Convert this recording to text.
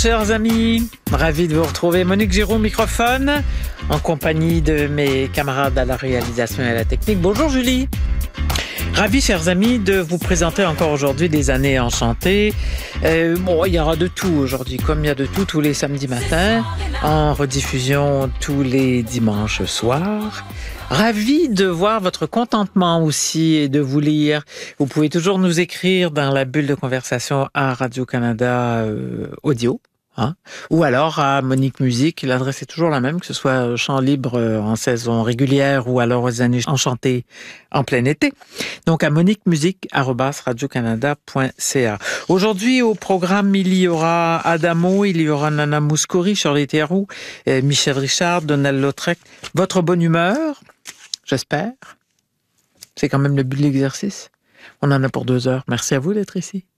Chers amis, ravi de vous retrouver. Monique Giroux, microphone, en compagnie de mes camarades à la réalisation et à la technique. Bonjour Julie. Ravi, chers amis, de vous présenter encore aujourd'hui des années enchantées. Il y aura de tout aujourd'hui, comme il y a de tout tous les samedis matins, en rediffusion tous les dimanches soirs. Ravi de voir votre contentement aussi et de vous lire. Vous pouvez toujours nous écrire dans la bulle de conversation à Radio-Canada Audio. Ou alors à Monique Musique, l'adresse est toujours la même, que ce soit chant libre en saison régulière ou alors aux années enchantées en plein été. Donc à moniquemusique@radiocanada.ca. Aujourd'hui au programme, il y aura Adamo, il y aura Nana Mouskouri, Shirley Théroux, Michel Richard, Donald Lautrec. Votre bonne humeur, j'espère. C'est quand même le but de l'exercice. On en a pour 2 heures. Merci à vous d'être ici.